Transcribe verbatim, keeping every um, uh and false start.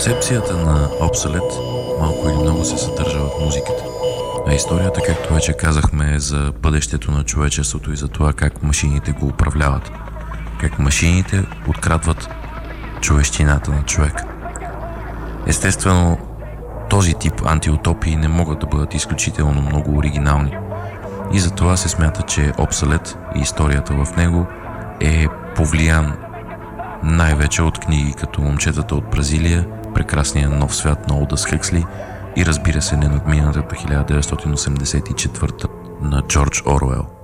Концепцията на Obsolete малко или много се съдържа в музиката. А историята, както вече казахме, е за бъдещето на човечеството и за това как машините го управляват. Как машините открадват човещината на човека. Естествено, този тип антиутопии не могат да бъдат изключително много оригинални. И затова се смята, че Obsolete и историята в него е повлиян най-вече от книги като Момчетата от Бразилия, Прекрасния нов свят на Олдъс Хъксли и разбира се ненадминатата хиляда деветстотин осемдесет и четвърта на Джордж Оруел.